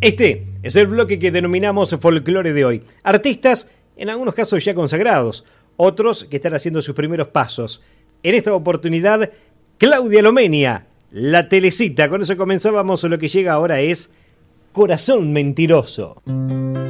Este es el bloque que denominamos folclore de hoy. Artistas, en algunos casos ya consagrados, otros que están haciendo sus primeros pasos. En esta oportunidad, Claudia Lomenia, La Telecita. Con eso comenzábamos, lo que llega ahora es Corazón Mentiroso.